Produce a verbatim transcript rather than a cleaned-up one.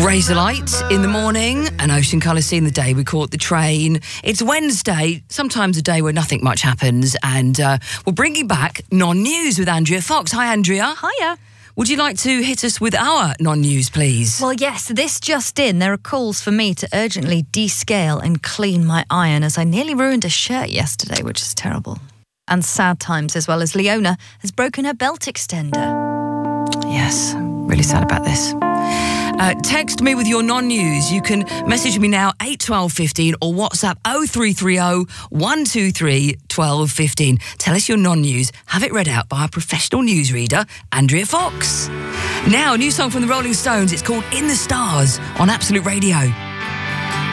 Razorlight in the morning, an ocean colour scene the day we caught the train. It's Wednesday, sometimes a day where nothing much happens, and uh, we're bringing back non-news with Andrea Fox. Hi, Andrea. Hiya. Would you like to hit us with our non-news, please? Well, yes, this just in. There are calls for me to urgently descale and clean my iron, as I nearly ruined a shirt yesterday, which is terrible. And sad times as well, as Leona has broken her belt extender. Yes, really sad about this. Uh, text me with your non-news. You can message me now, eight twelve fifteen, or WhatsApp oh three three oh, one two three, one two one five. Tell us your non-news. Have it read out by our professional newsreader, Andrea Fox. Now, a new song from the Rolling Stones. It's called In the Stars on Absolute Radio.